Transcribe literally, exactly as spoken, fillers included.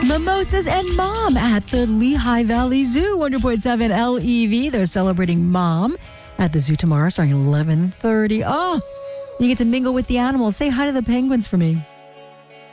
Mimosas and Mom at the Lehigh Valley Zoo, one hundred point seven L E V. They're celebrating Mom at the zoo tomorrow starting at eleven thirty. Oh, you get to mingle with the animals. Say hi to the penguins for me.